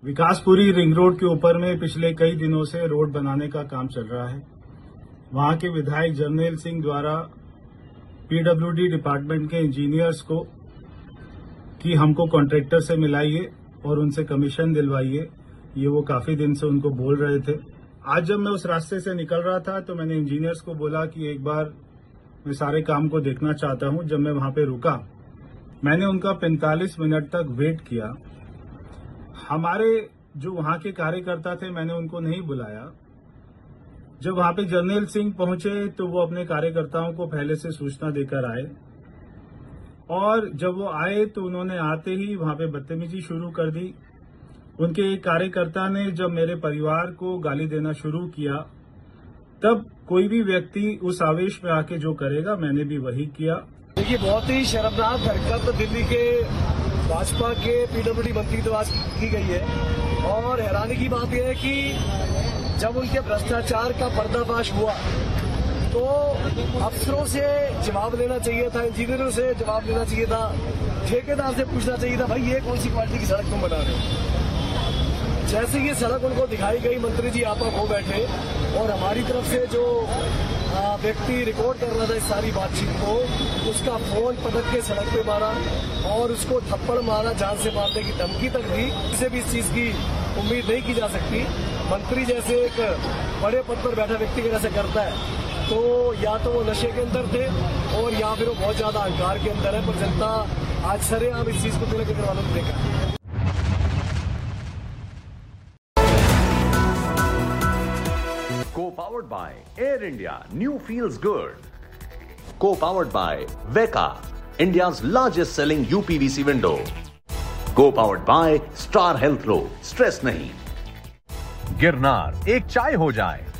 Vikaspuri ring road के ऊपर में पिछले कई दिनों से रोड बनाने का काम चल रहा है। वहां के विधायक जर्नैल सिंह द्वारा पीडब्ल्यूडी डिपार्टमेंट के इंजीनियर्स को कि हमको कॉन्ट्रैक्टर से मिलाइए और उनसे कमीशन दिलवाइए, ये वो काफी दिन से उनको बोल रहे थे। आज जब मैं उस रास्ते से निकल रहा था तो मैंने इंजीनियर्स को बोला कि एक बार मैं सारे काम को देखना चाहता हूं। जब मैं वहां पे रुका, मैंने उनका 45 मिनट तक वेट किया। हमारे जो वहां के कार्यकर्ता थे, मैंने उनको नहीं बुलाया। जब वहां पे जर्नैल सिंह पहुंचे तो वो अपने कार्यकर्ताओं को पहले से सूचना देकर आए, और जब वो आए तो उन्होंने आते ही वहां पे बदतमीजी शुरू कर दी। उनके एक कार्यकर्ता ने जब मेरे परिवार को गाली देना शुरू किया, तब कोई भी व्यक्ति उस आवेश में आके जो करेगा, मैंने भी वही किया। देखिए, बहुत ही शर्मनाक हरकत दिल्ली के भाजपा के पीडब्ल्यूडी मंत्री द्वारा की गई है, और हैरानी की बात यह है कि जब उनके भ्रष्टाचार का पर्दाफाश हुआ तो अफसरों से जवाब लेना चाहिए था, इंजीनियरों से जवाब लेना चाहिए था, ठेकेदार से पूछना चाहिए था, भाई ये कौन सी क्वालिटी की सड़क तुम बना रहे हो। जैसे ये सड़क उनको दिखाई गई, मंत्री जी आपा हो बैठे, और हमारी तरफ से जो व्यक्ति रिकॉर्ड कर रहा था इस सारी बातचीत को, उसका फोन पटक के सड़क पे मारा और उसको थप्पड़ मारा, जान से मारने की धमकी तक दी। इसे भी इस चीज की उम्मीद नहीं की जा सकती। मंत्री जैसे एक बड़े पद पर बैठा व्यक्ति अगर ऐसा करता है तो या तो वो नशे के अंदर थे और या फिर वो बहुत ज्यादा अहंकार के अंदर है। पर जनता आज सरेआम इस चीज को तिलक करने वालों ने देखा। Co-powered by Air India, new feels good. Co-powered by Veka, India's largest selling UPVC window. Co-powered by Star Health Pro, stress नहीं। गिरनार एक चाय हो जाए।